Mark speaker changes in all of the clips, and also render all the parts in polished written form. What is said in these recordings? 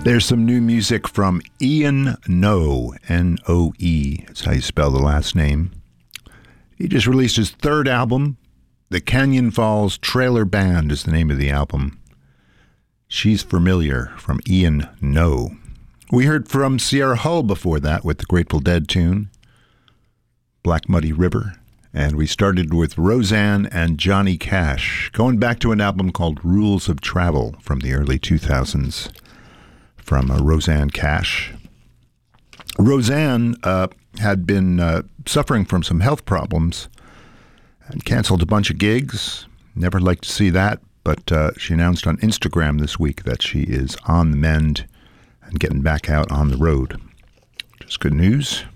Speaker 1: There's some new music from Ian Noe, N-O-E. That's how you spell the last name. He just released his third album. The Canyon Falls Trailer Band is the name of the album. She's Familiar from Ian Noe. We heard from Sierra Hull before that with the Grateful Dead tune, Black Muddy River. And we started with Roseanne and Johnny Cash, going back to an album called Rules of Travel from the early 2000s from Roseanne Cash. Roseanne had been suffering from some health problems and canceled a bunch of gigs. Never liked to see that, but she announced on Instagram this week that she is on the mend and getting back out on the road. Just good news.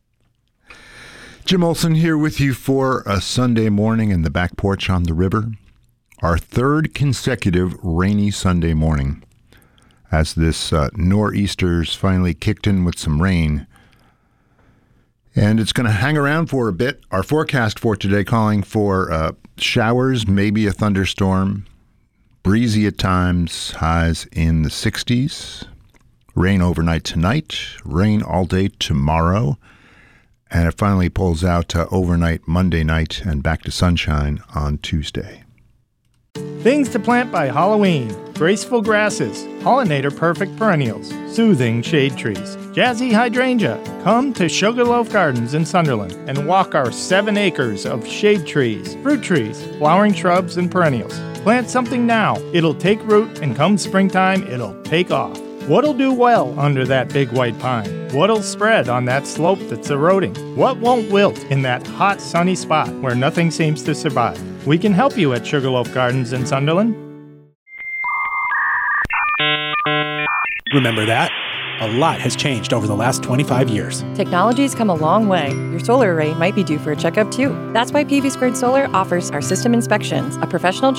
Speaker 1: Jim Olson here with you for a Sunday morning in the back porch on the river. Our third consecutive rainy Sunday morning as this nor'easter's finally kicked in with some rain. And it's going to hang around for a bit. Our forecast for today calling for showers, maybe a thunderstorm, breezy at times, highs in the 60s. Rain overnight tonight, rain all day tomorrow. And it finally pulls out overnight Monday night and back to sunshine on Tuesday.
Speaker 2: Things to plant by Halloween. Graceful grasses, pollinator-perfect perennials, soothing shade trees, jazzy hydrangea. Come to Sugarloaf Gardens in Sunderland and walk our 7 acres of shade trees, fruit trees, flowering shrubs, and perennials. Plant something now. It'll take root, and come springtime, it'll take off. What'll do well under that big white pine? What'll spread on that slope that's eroding? What won't wilt in that hot, sunny spot where nothing seems to survive? We can help you at Sugarloaf Gardens in Sunderland.
Speaker 3: Remember that? A lot has changed over the last 25 years.
Speaker 4: Technology's come a long way. Your solar array might be due for a checkup too. That's why PV Squared Solar offers our system inspections, a professional